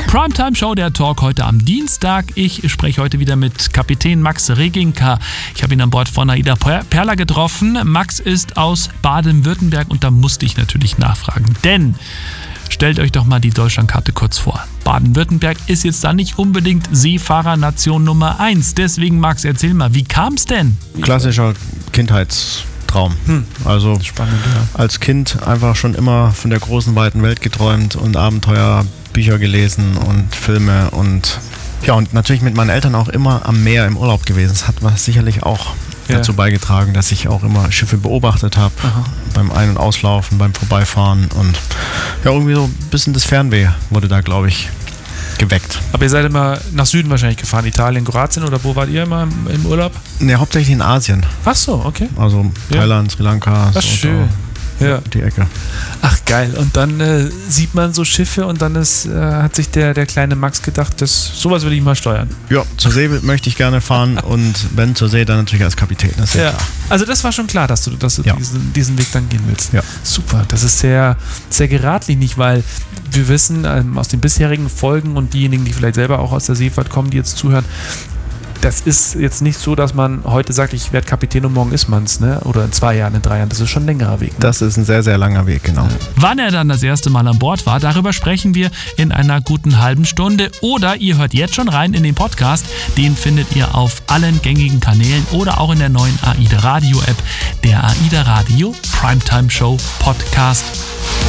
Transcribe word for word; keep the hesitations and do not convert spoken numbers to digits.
Primetime Show, der Talk heute am Dienstag. Ich spreche heute wieder mit Kapitän Max Reginka. Ich habe ihn an Bord von AIDA Perla getroffen. Max ist aus Baden-Württemberg und da musste ich natürlich nachfragen. Denn stellt euch doch mal die Deutschlandkarte kurz vor. Baden-Württemberg ist jetzt da nicht unbedingt Seefahrernation Nummer eins. Deswegen, Max, erzähl mal, wie kam es denn? Klassischer Kindheitstraum. Hm. Also spannend, ja. Als Kind einfach schon immer von der großen, weiten Welt geträumt und Abenteuerbücher gelesen und Filme und ja, und natürlich mit meinen Eltern auch immer am Meer im Urlaub gewesen. Das hat was sicherlich auch ja. dazu beigetragen, dass ich auch immer Schiffe beobachtet habe, beim Ein- und Auslaufen, beim Vorbeifahren und ja, irgendwie so ein bisschen das Fernweh wurde da, glaube ich, geweckt. Aber ihr seid immer nach Süden wahrscheinlich gefahren, Italien, Kroatien oder wo wart ihr immer im, im Urlaub? Ne, hauptsächlich in Asien. Ach so, okay. Also Thailand, ja. Sri Lanka. Das ist schön. Ja. Die Ecke. Ach geil. Und dann äh, sieht man so Schiffe und dann ist, äh, hat sich der, der kleine Max gedacht, das, sowas will ich mal steuern. Ja, zur See möchte ich gerne fahren und wenn zur See, dann natürlich als Kapitän. Das ist ja, ja klar. Also das war schon klar, dass du, dass du ja. diesen, diesen Weg dann gehen willst. Ja. Super, das ist sehr, sehr geradlinig, weil wir wissen ähm, aus den bisherigen Folgen und diejenigen, die vielleicht selber auch aus der Seefahrt kommen, die jetzt zuhören, das ist jetzt nicht so, dass man heute sagt, ich werde Kapitän und morgen ist man's, ne? Oder in zwei Jahren, in drei Jahren. Das ist schon ein längerer Weg. Ne? Das ist ein sehr, sehr langer Weg, genau. Wann er dann das erste Mal an Bord war, darüber sprechen wir in einer guten halben Stunde. Oder ihr hört jetzt schon rein in den Podcast. Den findet ihr auf allen gängigen Kanälen oder auch in der neuen AIDA Radio App, der AIDA Radio Primetime Show Podcast.